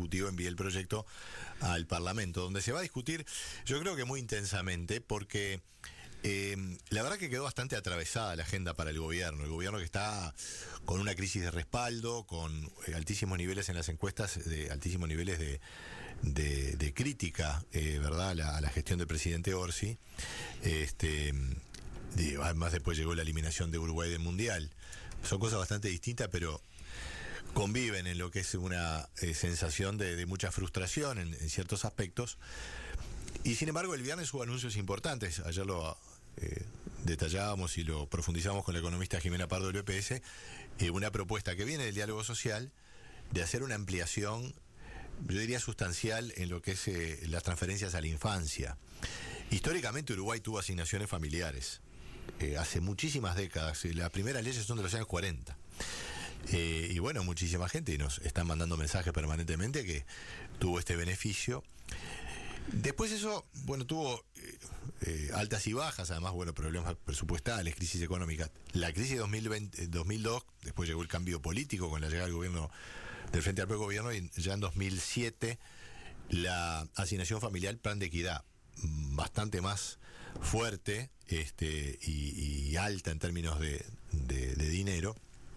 Ejecutivo envíe el proyecto al Parlamento, donde se va a discutir, yo creo que muy intensamente, porque la verdad que quedó bastante atravesada la agenda para el gobierno que está con una crisis de respaldo, con altísimos niveles en las encuestas, de altísimos niveles de crítica, ¿verdad?, a la gestión del presidente Orsi. Además después llegó la eliminación de Uruguay del Mundial. Son cosas bastante distintas, pero conviven en lo que es una sensación de mucha frustración en ciertos aspectos. Y sin embargo el viernes hubo anuncios importantes. Ayer lo detallábamos y lo profundizamos con la economista Jimena Pardo del BPS, una propuesta que viene del diálogo social de hacer una ampliación, yo diría sustancial, en lo que es las transferencias a la infancia. Históricamente Uruguay tuvo asignaciones familiares, hace muchísimas décadas. Las primeras leyes son de los años 40. Y bueno, muchísima gente, y nos están mandando mensajes permanentemente, que tuvo este beneficio. Después eso, bueno, tuvo altas y bajas, además, bueno, problemas presupuestales, crisis económica. La crisis de 2002, después llegó el cambio político con la llegada del gobierno del Frente Amplio Gobierno, y ya en 2007 la asignación familiar, plan de equidad, bastante más fuerte y alta en términos de dinero.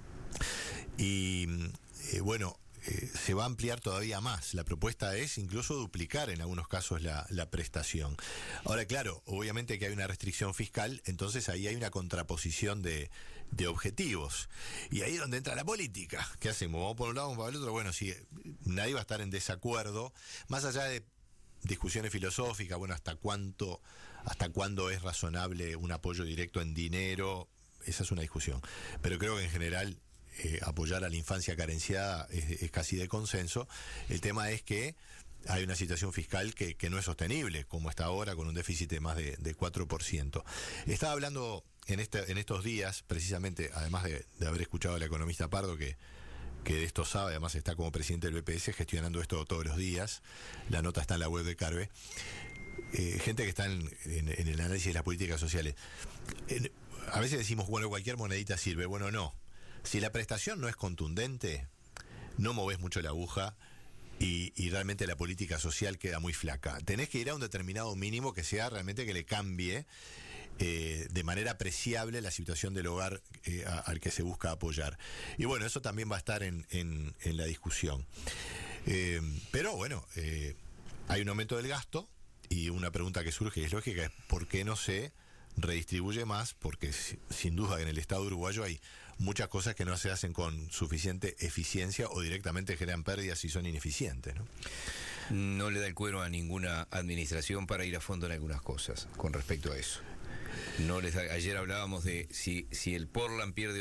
Y bueno, se va a ampliar todavía más. La propuesta es incluso duplicar en algunos casos la prestación. Ahora, claro, obviamente que hay una restricción fiscal, entonces ahí hay una contraposición de objetivos. Y ahí es donde entra la política. ¿Qué hacemos? ¿Vamos por un lado, vamos por el otro? Bueno, sí, nadie va a estar en desacuerdo, más allá de discusiones filosóficas, bueno, hasta cuándo es razonable un apoyo directo en dinero. Esa es una discusión. Pero creo que en general apoyar a la infancia carenciada es casi de consenso. El tema es que hay una situación fiscal que no es sostenible, como está ahora, con un déficit de más de 4%. Estaba hablando en estos días, precisamente, además de haber escuchado a la economista Pardo, que de esto sabe, además está como presidente del BPS gestionando esto todos los días. La nota está en la web de Carve. Gente que está en el análisis de las políticas sociales. A veces decimos, bueno, cualquier monedita sirve. Bueno, no. Si la prestación no es contundente, no movés mucho la aguja y realmente la política social queda muy flaca. Tenés que ir a un determinado mínimo que sea realmente que le cambie de manera apreciable la situación del hogar al que se busca apoyar. Y bueno, eso también va a estar en la discusión. Pero bueno, hay un aumento del gasto y una pregunta que surge y es lógica, es ¿por qué no se redistribuye más? Porque sin duda en el Estado uruguayo hay muchas cosas que no se hacen con suficiente eficiencia o directamente generan pérdidas y son ineficientes, ¿no? No le da el cuero a ninguna administración para ir a fondo en algunas cosas con respecto a eso. Ayer hablábamos de si el Portland pierde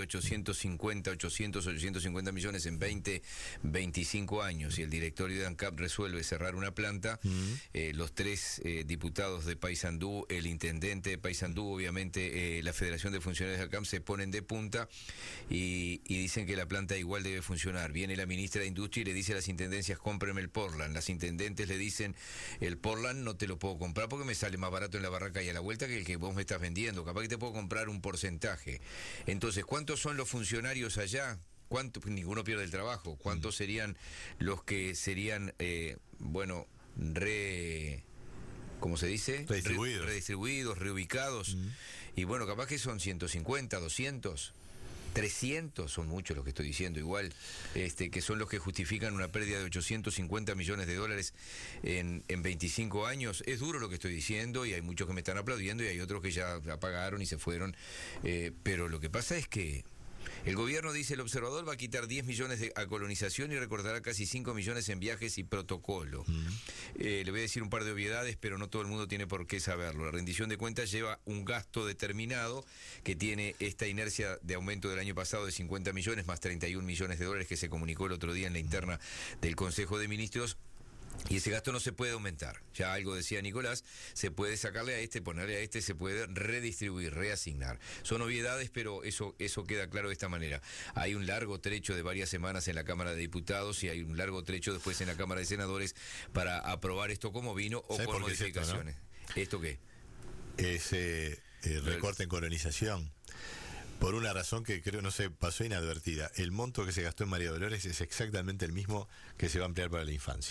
850 millones en 25 años y el directorio de ANCAP resuelve cerrar una planta, los tres diputados de Paysandú, el intendente de Paysandú, obviamente la Federación de Funcionarios de ANCAP se ponen de punta y dicen que la planta igual debe funcionar. Viene la ministra de Industria y le dice a las intendencias, cómprenme el Portland. Las intendentes le dicen, el Portland no te lo puedo comprar porque me sale más barato en la barraca y a la vuelta que el que vos me estás vendiendo, capaz que te puedo comprar un porcentaje. Entonces, ¿cuántos son los funcionarios allá? Ninguno pierde el trabajo. ¿Cuántos serían los que serían, ¿cómo se dice? Redistribuidos, reubicados. Y bueno, capaz que son 150, 200, 300, son muchos los que estoy diciendo, igual, que son los que justifican una pérdida de 850 millones de dólares en 25 años. Es duro lo que estoy diciendo y hay muchos que me están aplaudiendo y hay otros que ya apagaron y se fueron. Pero lo que pasa es que el gobierno, dice el observador, va a quitar 10 millones a colonización y recortará casi 5 millones en viajes y protocolo. Le voy a decir un par de obviedades, pero no todo el mundo tiene por qué saberlo. La rendición de cuentas lleva un gasto determinado que tiene esta inercia de aumento del año pasado de 50 millones más 31 millones de dólares que se comunicó el otro día en la interna del Consejo de Ministros. Y ese gasto no se puede aumentar. Ya algo decía Nicolás, se puede sacarle a ponerle a se puede redistribuir, reasignar. Son obviedades, pero eso queda claro de esta manera. Hay un largo trecho de varias semanas en la Cámara de Diputados y hay un largo trecho después en la Cámara de Senadores para aprobar esto como vino o con modificaciones. ¿Esto qué? Ese recorte en colonización. Por una razón que creo no se pasó inadvertida. El monto que se gastó en María Dolores es exactamente el mismo que se va a emplear para la infancia.